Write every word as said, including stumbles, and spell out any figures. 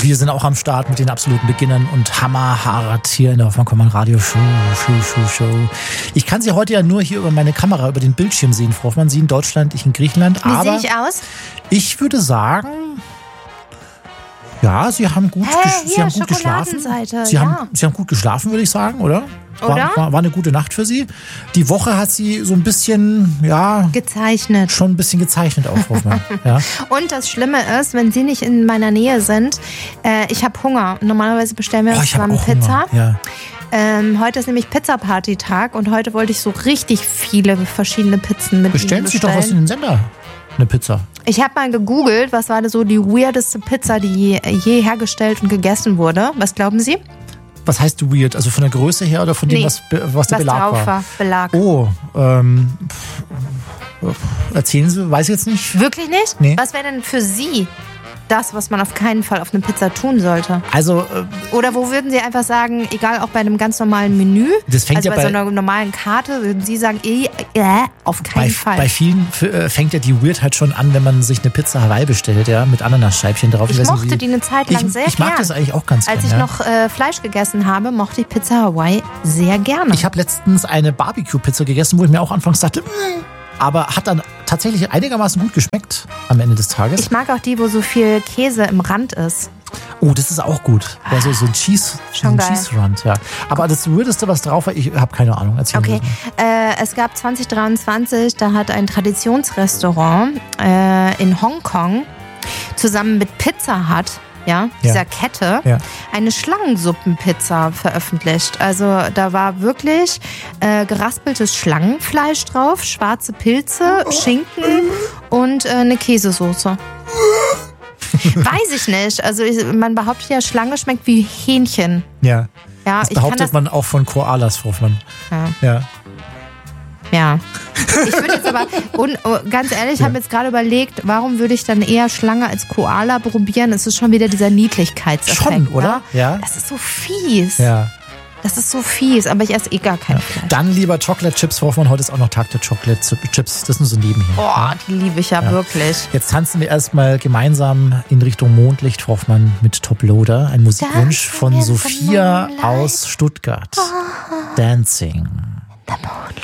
Wir sind auch am Start mit den absoluten Beginnern und hammerhart hier in der Hoffmann-Kommern Radio Show, Show, Show, Show. Ich kann Sie heute ja nur hier über meine Kamera, über den Bildschirm sehen, Frau Hoffmann. Sie in Deutschland, ich in Griechenland. Wie aber sehe ich aus? Ich würde sagen, ja, Sie haben gut, Hä, ges- Sie hier, haben gut geschlafen. Schokoladenseite, Sie, ja. haben, Sie haben gut geschlafen, würde ich sagen, oder? War, Oder? War, war eine gute Nacht für Sie. Die Woche hat Sie so ein bisschen, ja, Gezeichnet. schon ein bisschen gezeichnet auch, Frau Hoffmann. Ja. Und das Schlimme ist, wenn Sie nicht in meiner Nähe sind, äh, ich habe Hunger. Normalerweise bestellen wir Oh, uns ich habe zusammen auch Pizza. Hunger. Ja. Ähm, heute ist nämlich Pizza-Party-Tag und heute wollte ich so richtig viele verschiedene Pizzen mit Bestellen Ihnen Sie doch bestellen. was in den Sender. Eine Pizza. Ich habe mal gegoogelt, was war das so die weirdeste Pizza, die je, je hergestellt und gegessen wurde. Was glauben Sie? Was heißt weird? Also von der Größe her oder von dem, Nee, was, be- was der was Belag drauf war? war? Belag. Oh, ähm, pff, erzählen Sie, weiß ich jetzt nicht. Wirklich nicht? Nee. Was wäre denn für Sie das, was man auf keinen Fall auf eine Pizza tun sollte? Also, äh, Oder wo würden Sie einfach sagen, egal auch bei einem ganz normalen Menü, Das fängt also ja bei, so bei- einer normalen Karte, würden Sie sagen, eh, äh, auf keinen bei, Fall. bei vielen f- äh, fängt ja die Weirdheit schon an, wenn man sich eine Pizza Hawaii bestellt, ja, mit Ananasscheibchen drauf. ich weiß nicht, mochte wie- die eine Zeit lang ich, sehr Ich mag gern. das eigentlich auch ganz Als gern. ich ja. noch äh, Fleisch gegessen habe, mochte ich Pizza Hawaii sehr gerne. Ich habe letztens eine Barbecue-Pizza gegessen, wo ich mir auch anfangs dachte, "Mm", aber hat dann tatsächlich einigermaßen gut geschmeckt am Ende des Tages. Ich mag auch die, wo so viel Käse im Rand ist. Oh, das ist auch gut. Ja, so, so ein Cheese, Schon so ein geil. Cheese Rund, ja. Aber das Weirdeste, was drauf war, ich habe keine Ahnung. Erzählen Okay, Sie das mal. äh, es gab zwanzig dreiundzwanzig, da hat ein Traditionsrestaurant äh, in Hongkong zusammen mit Pizza Hut, ja, dieser Ja. Kette, Ja. eine Schlangensuppenpizza veröffentlicht. Also da war wirklich äh, geraspeltes Schlangenfleisch drauf, schwarze Pilze, Schinken und äh, eine Käsesoße. Weiß ich nicht. Also ich, man behauptet ja, Schlange schmeckt wie Hähnchen. Ja. Ja, Das ich kann behauptet das, man auch von Koalas, Frau Hoffmann. Ja. Ja. Ja. Ich würde jetzt aber, und, oh, ganz ehrlich, ich habe jetzt gerade überlegt, warum würde ich dann eher Schlange als Koala probieren? Es ist schon wieder dieser Niedlichkeitseffekt. Schon, oder? Ne? Ja. Das ist so fies. Ja. Das ist so fies, aber ich esse eh gar kein Fleisch. Dann lieber Chocolate Chips, Frau Hoffmann. Heute ist auch noch Tag der Chocolate Chips. Das ist nur so nebenher. Boah, die liebe ich ja, Ja. wirklich. Jetzt tanzen wir erstmal gemeinsam in Richtung Mondlicht, Frau Hoffmann, mit Top Loader. Ein Musikwunsch Tanzen von wir Sophia zum Moonlight. aus Stuttgart. Dancing. Der Mondlight.